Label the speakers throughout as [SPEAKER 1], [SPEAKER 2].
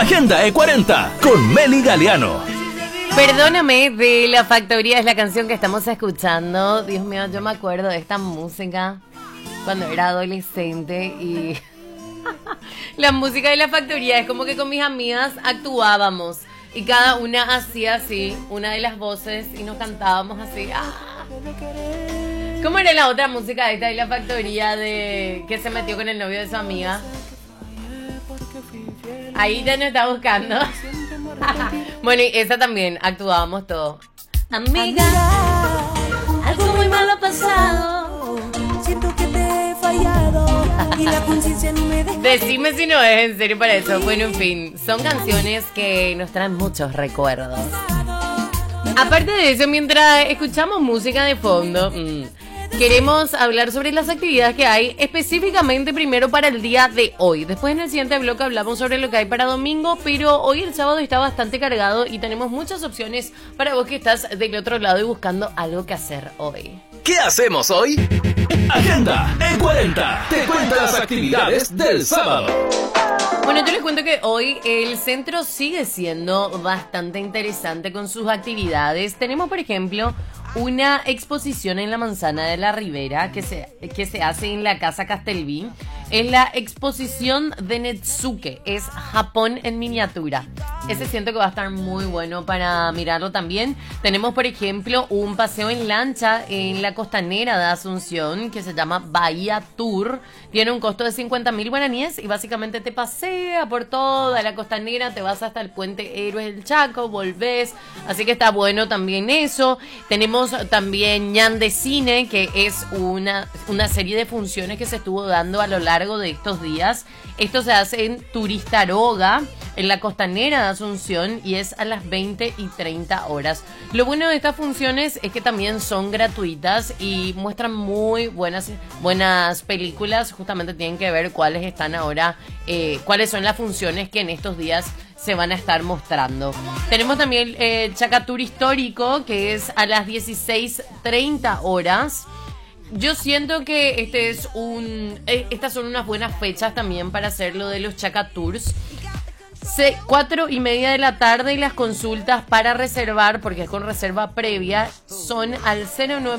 [SPEAKER 1] Agenda E40 con Meli Galeano.
[SPEAKER 2] Perdóname de La Factoría es la canción que estamos escuchando. Dios mío, yo me acuerdo de esta música cuando era adolescente y la música de La Factoría es como que con mis amigas actuábamos y cada una hacía así una de las voces y nos cantábamos así. ¿Cómo era la otra música esta de La Factoría de que se metió con el novio de su amiga? Ahí ya nos está buscando. Bueno, y esa también, actuábamos todo. Amiga, algo muy malo ha pasado.
[SPEAKER 3] Siento que te he fallado y la conciencia no me deja.
[SPEAKER 2] Decime si no es en serio para eso. Bueno, en fin, son canciones que nos traen muchos recuerdos. Aparte de eso, mientras escuchamos música de fondo, queremos hablar sobre las actividades que hay específicamente primero para el día de hoy. Después en el siguiente bloque hablamos sobre lo que hay para domingo, pero hoy el sábado está bastante cargado y tenemos muchas opciones para vos que estás del otro lado y buscando algo que hacer hoy.
[SPEAKER 1] ¿Qué hacemos hoy? Agenda E40 te cuenta las actividades del sábado.
[SPEAKER 2] Bueno, yo les cuento que hoy el centro sigue siendo bastante interesante con sus actividades. Tenemos, por ejemplo, una exposición en la Manzana de la Ribera que se hace en la Casa Castelví. Es la exposición de Netsuke, es Japón en miniatura. Ese siento que va a estar muy bueno para mirarlo también. Tenemos, por ejemplo, un paseo en lancha en la costanera de Asunción que se llama Bahía Tour. Tiene un costo de 50.000 guaraníes y básicamente te pasea por toda la costanera, te vas hasta el puente Héroes del Chaco, volvés. Así que está bueno también eso. Tenemos también Ñan de Cine, que es una serie de funciones que se estuvo dando a lo largo de estos días. Esto se hace en Turistaroga, en la costanera de Asunción, y es a las 20:30. Lo bueno de estas funciones es que también son gratuitas y muestran muy buenas películas. Justamente tienen que ver cuáles están ahora, cuáles son las funciones que en estos días se van a estar mostrando. Tenemos también Chacatur Histórico, que es a las 16:30. Yo siento que estas son unas buenas fechas también para hacer lo de los Chacatours. 4:30 de la tarde y las consultas para reservar, porque es con reserva previa, son al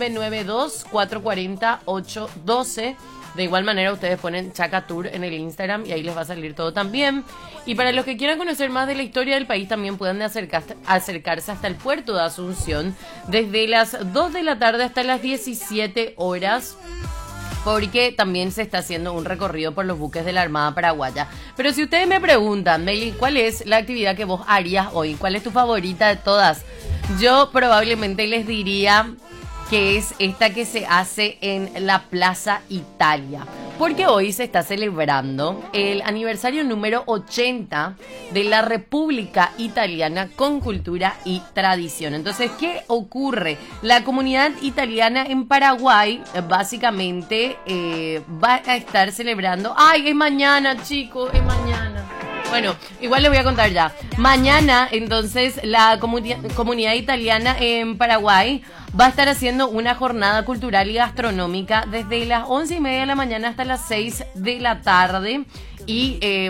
[SPEAKER 2] 0992-440-812. De igual manera ustedes ponen Chacatour en el Instagram y ahí les va a salir todo también. Y para los que quieran conocer más de la historia del país también pueden acercarse hasta el puerto de Asunción desde las 2 de la tarde hasta las 17 horas. Porque también se está haciendo un recorrido por los buques de la Armada Paraguaya. Pero si ustedes me preguntan, Meli, ¿cuál es la actividad que vos harías hoy? ¿Cuál es tu favorita de todas? Yo probablemente les diría que es esta que se hace en la Plaza Italia. Porque hoy se está celebrando el aniversario número 80 de la República Italiana con cultura y tradición. Entonces, ¿qué ocurre? La comunidad italiana en Paraguay básicamente va a estar celebrando... ¡Ay, es mañana, chicos! Es mañana. Bueno, igual les voy a contar ya. Mañana, entonces, la comunidad italiana en Paraguay va a estar haciendo una jornada cultural y gastronómica desde las 11:30 de la mañana hasta las 6 de la tarde. Y